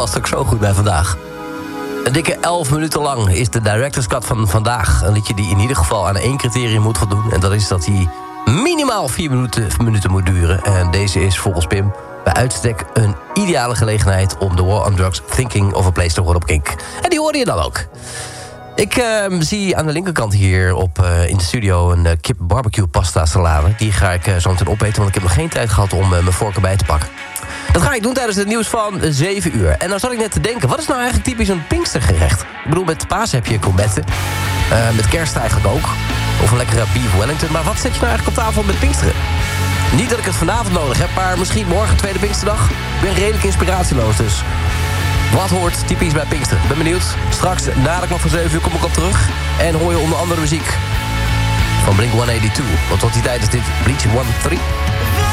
past ook zo goed bij vandaag. Een dikke 11 minuten lang is de director's cut van vandaag. Een liedje die in ieder geval aan 1 criterium moet voldoen. En dat is dat hij minimaal 4 minuten moet duren. En deze is volgens Pim bij uitstek een ideale gelegenheid om The War on Drugs Thinking of a Place te horen op Kink. En die hoorde je dan ook. Ik zie aan de linkerkant hier in de studio een kip barbecue pasta salade. Die ga ik zo meteen opeten, want ik heb nog geen tijd gehad om mijn vork erbij te pakken. Dat ga ik doen tijdens het nieuws van 7 uur. En nou zat ik net te denken, wat is nou eigenlijk typisch een Pinkstergerecht? Ik bedoel, met paas heb je courgetten. Met kerst eigenlijk ook. Of een lekkere beef Wellington. Maar wat zet je nou eigenlijk op tafel met Pinksteren? Niet dat ik het vanavond nodig heb, maar misschien morgen, tweede Pinksterdag. Ik ben redelijk inspiratieloos, dus wat hoort typisch bij Pinkster? Ik ben benieuwd. Straks, na de klok van 7 uur, kom ik op terug. En hoor je onder andere muziek van Blink-182. Want tot die tijd is dit Bleach 1-3.